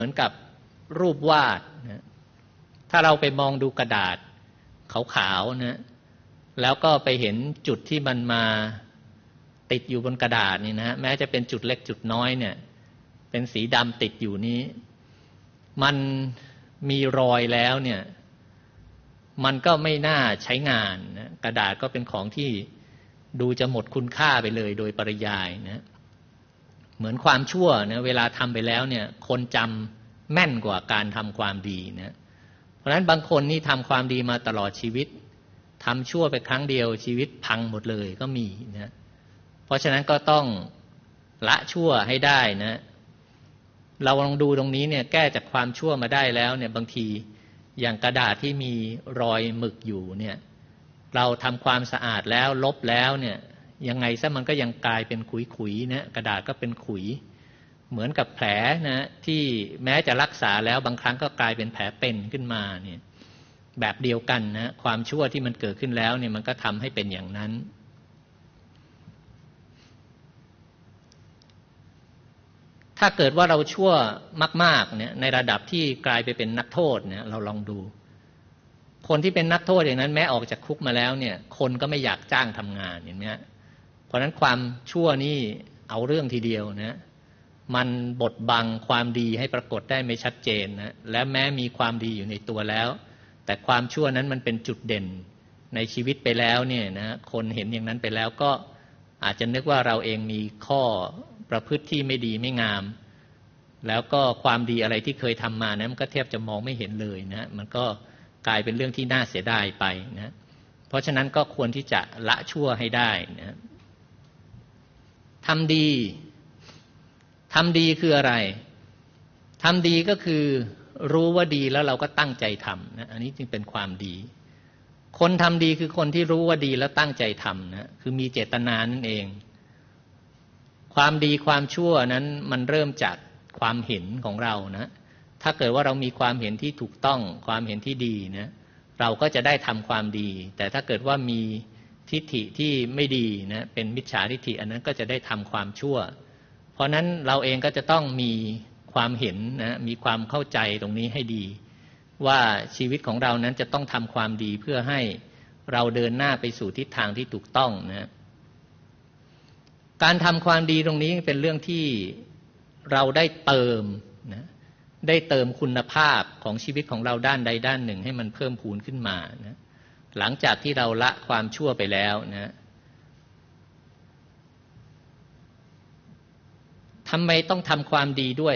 มือนกับรูปวาดนะถ้าเราไปมองดูกระดาษขาวๆนะแล้วก็ไปเห็นจุดที่มันมาติดอยู่บนกระดาษนี่นะแม้จะเป็นจุดเล็กจุดน้อยเนี่ยเป็นสีดำติดอยู่นี้มันมีรอยแล้วเนี่ยมันก็ไม่น่าใช้งานนะกระดาษก็เป็นของที่ดูจะหมดคุณค่าไปเลยโดยปริยายนะเหมือนความชั่วนะเวลาทำไปแล้วเนี่ยคนจำแม่นกว่าการทำความดีนะเพราะฉะนั้นบางคนนี่ทำความดีมาตลอดชีวิตทำชั่วไปครั้งเดียวชีวิตพังหมดเลยก็มีนะเพราะฉะนั้นก็ต้องละชั่วให้ได้นะเราลองดูตรงนี้เนี่ยแก้จากความชั่วมาได้แล้วเนี่ยบางทีอย่างกระดาษที่มีรอยหมึกอยู่เนี่ยเราทำความสะอาดแล้วลบแล้วเนี่ยยังไงซะมันก็ยังกลายเป็นขุยๆนะกระดาษก็เป็นขุยเหมือนกับแผลนะที่แม้จะรักษาแล้วบางครั้งก็กลายเป็นแผลเป็นขึ้นมาเนี่ยแบบเดียวกันนะความชั่วที่มันเกิดขึ้นแล้วเนี่ยมันก็ทำให้เป็นอย่างนั้นถ้าเกิดว่าเราชั่วมากๆเนี่ยในระดับที่กลายไปเป็นนักโทษเนี่ยเราลองดูคนที่เป็นนักโทษอย่างนั้นแม้ออกจากคุกมาแล้วเนี่ยคนก็ไม่อยากจ้างทำงานเห็นไหมเพราะฉะนั้นความชั่วนี่เอาเรื่องทีเดียวนะมันบดบังความดีให้ปรากฏได้ไม่ชัดเจนนะและแม้มีความดีอยู่ในตัวแล้วแต่ความชั่วนั้นมันเป็นจุดเด่นในชีวิตไปแล้วเนี่ยนะคนเห็นอย่างนั้นไปแล้วก็อาจจะนึกว่าเราเองมีข้อประพฤติที่ไม่ดีไม่งามแล้วก็ความดีอะไรที่เคยทำมานะมันก็แทบจะมองไม่เห็นเลยนะมันก็กลายเป็นเรื่องที่น่าเสียดายไปนะเพราะฉะนั้นก็ควรที่จะละชั่วให้ได้นะทำดีคืออะไรทำดีก็คือรู้ว่าดีแล้วเราก็ตั้งใจทำนะอันนี้จึงเป็นความดีคนทำดีคือคนที่รู้ว่าดีแล้วตั้งใจทำนะคือมีเจตนานั่นเองความดีความชั่วนั้นมันเริ่มจากความเห็นของเรานะถ้าเกิดว่าเรามีความเห็นที่ถูกต้องความเห็นที่ดีนะเราก็จะได้ทำความดีแต่ถ้าเกิดว่ามีทิฏฐิที่ไม่ดีนะเป็นมิจฉาทิฏฐิอันนั้นก็จะได้ทำความชั่วเพราะนั้นเราเองก็จะต้องมีความเห็นนะมีความเข้าใจตรงนี้ให้ดีว่าชีวิตของเรานั้นจะต้องทำความดีเพื่อให้เราเดินหน้าไปสู่ทิศทางที่ถูกต้องนะการทำความดีตรงนี้เป็นเรื่องที่เราได้เติมนะได้เติมคุณภาพของชีวิตของเราด้านใดด้านหนึ่งให้มันเพิ่มพูนขึ้นมานะหลังจากที่เราละความชั่วไปแล้วนะทำไมต้องทำความดีด้วย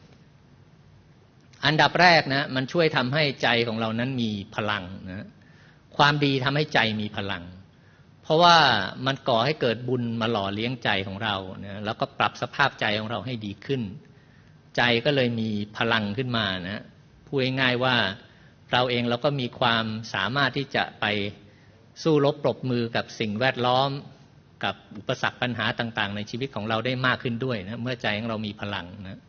อันดับแรกนะมันช่วยทำให้ใจของเรานั้นมีพลังนะความดีทำให้ใจมีพลังเพราะว่ามันก่อให้เกิดบุญมาหล่อเลี้ยงใจของเรานะแล้วก็ปรับสภาพใจของเราให้ดีขึ้นใจก็เลยมีพลังขึ้นมานะพูดง่ายๆว่าเราเองเราก็มีความสามารถที่จะไปสู้รบปรบมือกับสิ่งแวดล้อมกับอุปสรรคปัญหาต่างๆในชีวิตของเราได้มากขึ้นด้วยนะเมื่อใจของเรามีพลังนะ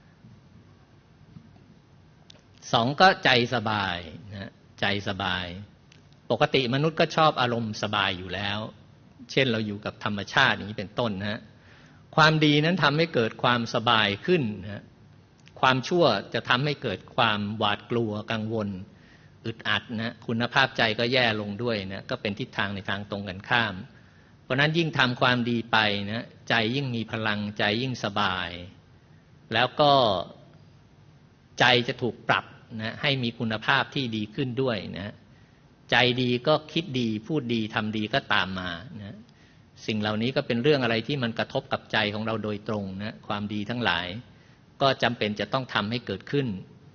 สองก็ใจสบายนะใจสบายปกติมนุษย์ก็ชอบอารมณ์สบายอยู่แล้วเช่นเราอยู่กับธรรมชาติอย่างนี้เป็นต้นนะความดีนั้นทำให้เกิดความสบายขึ้นนะความชั่วจะทำให้เกิดความหวาดกลัวกังวลอึดอัดนะคุณภาพใจก็แย่ลงด้วยนะก็เป็นทิศทางในทางตรงกันข้ามเพราะนั้นยิ่งทำความดีไปนะใจยิ่งมีพลังใจยิ่งสบายแล้วก็ใจจะถูกปรับนะให้มีคุณภาพที่ดีขึ้นด้วยนะใจดีก็คิดดีพูดดีทำดีก็ตามมานะสิ่งเหล่านี้ก็เป็นเรื่องอะไรที่มันกระทบกับใจของเราโดยตรงนะความดีทั้งหลายก็จำเป็นจะต้องทำให้เกิดขึ้น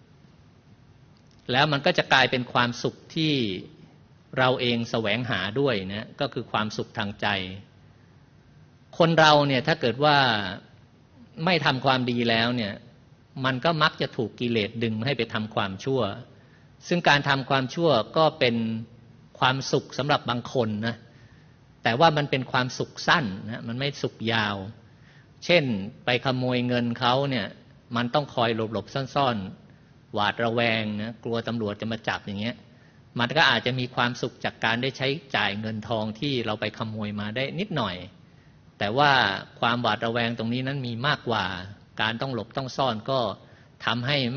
แล้วมันก็จะกลายเป็นความสุขที่เราเองแสวงหาด้วยนะก็คือความสุขทางใจคนเราเนี่ยถ้าเกิดว่าไม่ทำความดีแล้วเนี่ยมันก็มักจะถูกกิเลสดึงให้ไปทำความชั่วซึ่งการทำความชั่วก็เป็นความสุขสำหรับบางคนนะแต่ว่ามันเป็นความสุขสั้นนะมันไม่สุขยาวเช่นไปขโมยเงินเขาเนี่ยมันต้องคอยหลบซ่อนๆหวาดระแวงนะกลัวตำรวจจะมาจับอย่างเงี้ยมันก็อาจจะมีความสุขจากการได้ใช้จ่ายเงินทองที่เราไปขโมยมาได้นิดหน่อยแต่ว่าความหวาดระแวงตรงนี้นั้นมีมากกว่าการต้องหลบต้องซ่อนก็ทำให้